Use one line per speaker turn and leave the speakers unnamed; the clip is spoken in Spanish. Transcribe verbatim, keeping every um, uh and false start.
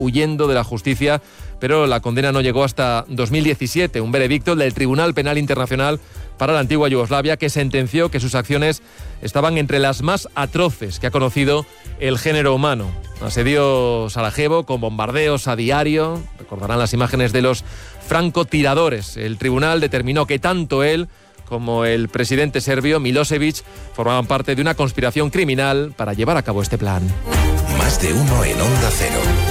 huyendo de la justicia, pero la condena no llegó hasta dos mil diecisiete, un veredicto del Tribunal Penal Internacional para la antigua Yugoslavia que sentenció que sus acciones estaban entre las más atroces que ha conocido el género humano. Asedió Sarajevo con bombardeos a diario, recordarán las imágenes de los francotiradores. El tribunal determinó que tanto él como el presidente serbio Milosevic formaban parte de una conspiración criminal para llevar a cabo este plan.
Más de uno en Onda Cero.